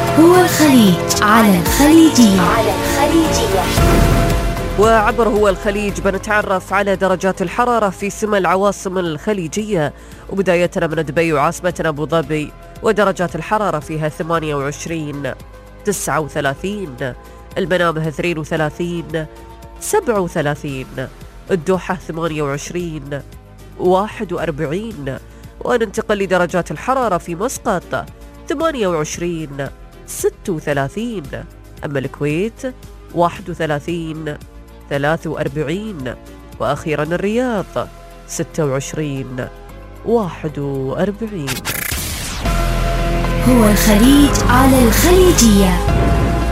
هو الخليج على الخليجية. وعبر هو الخليج بنتعرف على درجات الحرارة في سمى العواصم الخليجية، وبداية من دبي وعاصمتنا أبو ظبي، ودرجات الحرارة فيها 28 39، المنامه 32 37، الدوحة 28 41، وننتقل لدرجات الحرارة في مسقط 28 36، أما الكويت 31 43، وأخيرا الرياض 26 41. هو الخليج على الخليجية.